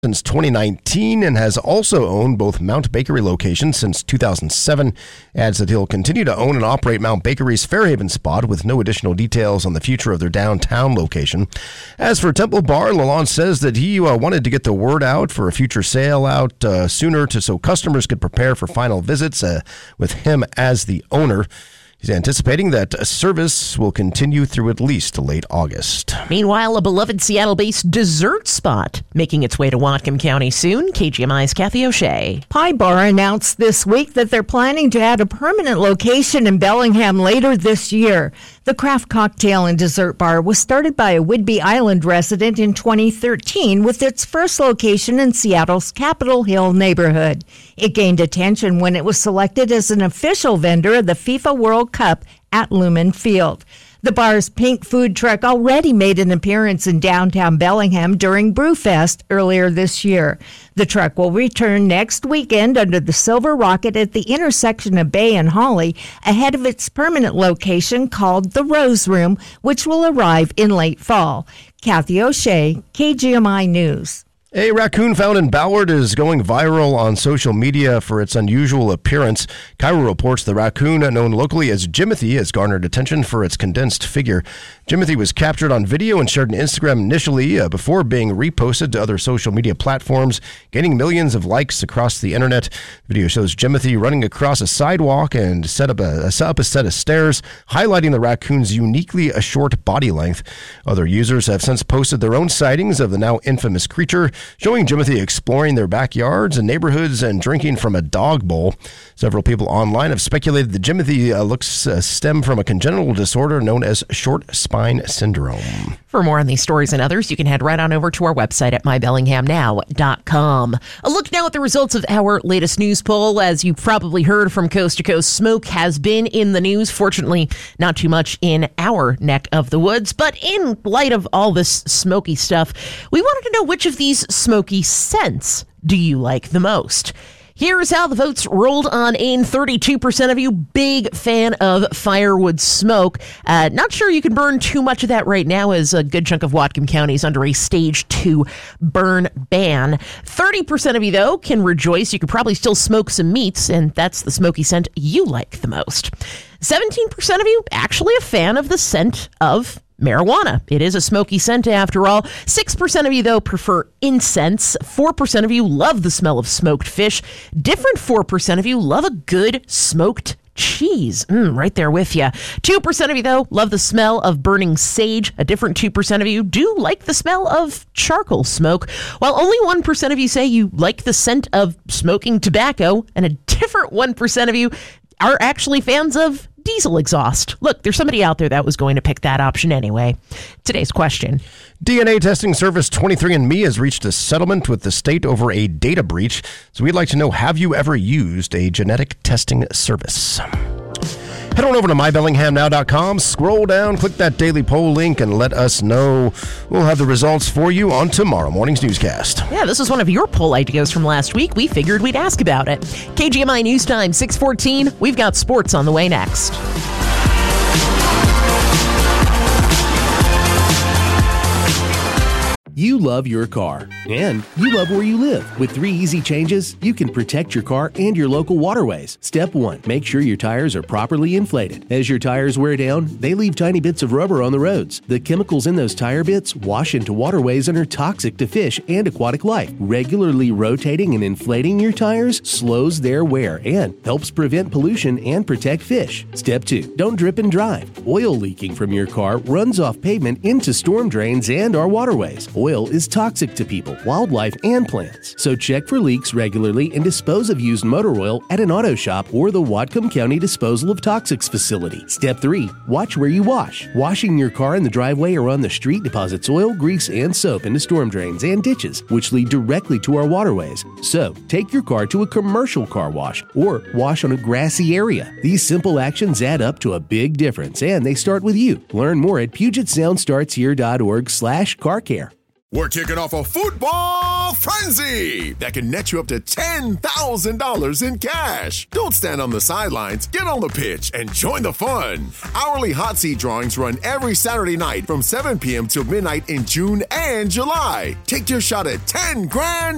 since 2019 and has also owned both Mount Bakery locations since 2007. Adds that he'll continue to own and operate Mount Bakery's Fairhaven spot with no additional details on the future of their downtown location. As for Temple Bar, Lalonde says that he wanted to get the word out for a future sale out sooner so customers could prepare for final visits with him as the owner. He's anticipating that service will continue through at least late August. Meanwhile, a beloved Seattle-based dessert spot making its way to Whatcom County soon. KGMI's Kathy O'Shea. Pie Bar announced this week that they're planning to add a permanent location in Bellingham later this year. The craft cocktail and dessert bar was started by a Whidbey Island resident in 2013 with its first location in Seattle's Capitol Hill neighborhood. It gained attention when it was selected as an official vendor of the FIFA World Cup at Lumen Field. The bar's pink food truck already made an appearance in downtown Bellingham during Brewfest earlier this year. The truck will return next weekend under the Silver Rocket at the intersection of Bay and Holly, ahead of its permanent location called the Rose Room, which will arrive in late fall. Kathy O'Shea, KGMI News. A raccoon found in Ballard is going viral on social media for its unusual appearance. Cairo reports the raccoon, known locally as Jimothy, has garnered attention for its condensed figure. Jimothy was captured on video and shared on Instagram initially before being reposted to other social media platforms, gaining millions of likes across the internet. The video shows Jimothy running across a sidewalk and set up a set of stairs, highlighting the raccoon's uniquely short body length. Other users have since posted their own sightings of the now infamous creature, showing Jimothy exploring their backyards and neighborhoods and drinking from a dog bowl. Several people online have speculated that Jimothy looks stem from a congenital disorder known as short spine syndrome. For more on these stories and others, you can head right on over to our website at mybellinghamnow.com. A look now at the results of our latest news poll. As you probably heard from coast to coast, smoke has been in the news. Fortunately, not too much in our neck of the woods. But in light of all this smoky stuff, we wanted to know which of these smoky scents do you like the most? Here's how the votes rolled on in. 32% of you, big fan of firewood smoke. Not sure you can burn too much of that right now, as a good chunk of Whatcom County is under a stage 2 burn ban. 30% of you, though, can rejoice. You could probably still smoke some meats, and that's the smoky scent you like the most. 17% of you actually a fan of the scent of marijuana. It is a smoky scent after all. 6% of you, though, prefer incense. 4% of you love the smell of smoked fish. Different 4% of you love a good smoked cheese. Right there with you. 2% of you, though, love the smell of burning sage. A different 2% of you do like the smell of charcoal smoke, while only 1% of you say you like the scent of smoking tobacco, and a different 1% of you are actually fans of diesel exhaust. Look, there's somebody out there that was going to pick that option anyway. Today's question. DNA testing service 23andMe has reached a settlement with the state over a data breach. So we'd like to know, have you ever used a genetic testing service? Head on over to mybellinghamnow.com, scroll down, click that daily poll link, and let us know. We'll have the results for you on tomorrow morning's newscast. Yeah, this was one of your poll ideas from last week. We figured we'd ask about it. KGMI News Time, 6:14. We've got sports on the way next. You love your car, and you love where you live. With 3 easy changes, you can protect your car and your local waterways. Step 1, make sure your tires are properly inflated. As your tires wear down, they leave tiny bits of rubber on the roads. The chemicals in those tire bits wash into waterways and are toxic to fish and aquatic life. Regularly rotating and inflating your tires slows their wear and helps prevent pollution and protect fish. Step 2, don't drip and drive. Oil leaking from your car runs off pavement into storm drains and our waterways. Oil is toxic to people, wildlife, and plants. So check for leaks regularly and dispose of used motor oil at an auto shop or the Whatcom County Disposal of Toxics facility. Step 3, watch where you wash. Washing your car in the driveway or on the street deposits oil, grease, and soap into storm drains and ditches, which lead directly to our waterways. So take your car to a commercial car wash or wash on a grassy area. These simple actions add up to a big difference, and they start with you. Learn more at PugetSoundStartsHere.org/carcare. We're kicking off a football frenzy that can net you up to $10,000 in cash. Don't stand on the sidelines. Get on the pitch and join the fun. Hourly hot seat drawings run every Saturday night from 7 p.m. till midnight in June and July. Take your shot at $10 grand